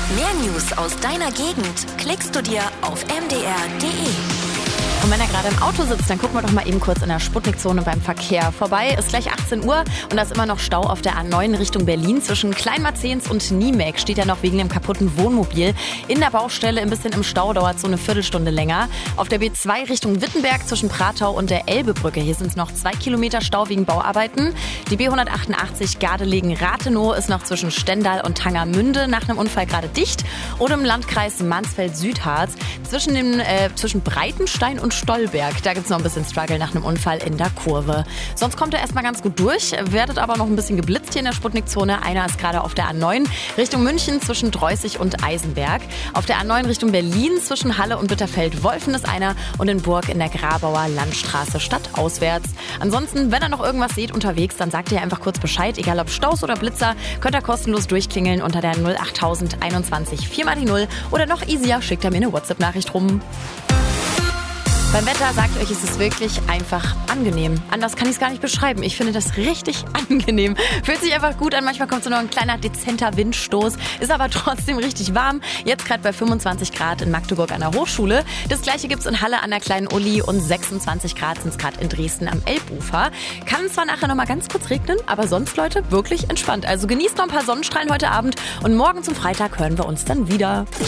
Mehr News aus deiner Gegend klickst du dir auf mdr.de. Und wenn er gerade im Auto sitzt, dann gucken wir doch mal eben kurz in der Sputnik-Zone beim Verkehr vorbei. Ist gleich 18 Uhr und da ist immer noch Stau auf der A9 Richtung Berlin. Zwischen Kleinmarzens und Niemek steht er noch wegen dem kaputten Wohnmobil. In der Baustelle ein bisschen im Stau, dauert so eine Viertelstunde länger. Auf der B2 Richtung Wittenberg zwischen Pratau und der Elbebrücke. Hier sind es noch 2 Kilometer Stau wegen Bauarbeiten. Die B188 Gardelegen-Rathenow ist noch zwischen Stendal und Tangermünde nach einem Unfall gerade dicht. Und im Landkreis Mansfeld-Südharz zwischen Breitenstein und Stolberg. Da gibt es noch ein bisschen Struggle nach einem Unfall in der Kurve. Sonst kommt er erstmal ganz gut durch, werdet aber noch ein bisschen geblitzt hier in der Sputnik-Zone. Einer ist gerade auf der A9 Richtung München zwischen Dreußig und Eisenberg. Auf der A9 Richtung Berlin zwischen Halle und Bitterfeld-Wolfen ist einer und in Burg in der Grabauer Landstraße stadtauswärts. Ansonsten, wenn ihr noch irgendwas seht unterwegs, dann sagt ihr einfach kurz Bescheid. Egal ob Staus oder Blitzer, könnt ihr kostenlos durchklingeln unter der 08000 21 4 mal die 0 oder noch easier, schickt ihr mir eine WhatsApp-Nachricht rum. Beim Wetter, sagt euch, ist es wirklich einfach angenehm. Anders kann ich es gar nicht beschreiben. Ich finde das richtig angenehm. Fühlt sich einfach gut an. Manchmal kommt so noch ein kleiner, dezenter Windstoß. Ist aber trotzdem richtig warm. Jetzt gerade bei 25 Grad in Magdeburg an der Hochschule. Das gleiche gibt es in Halle an der Kleinen Uli und 26 Grad sind es gerade in Dresden am Elbufer. Kann zwar nachher noch mal ganz kurz regnen, aber sonst, Leute, wirklich entspannt. Also genießt noch ein paar Sonnenstrahlen heute Abend und morgen zum Freitag hören wir uns dann wieder.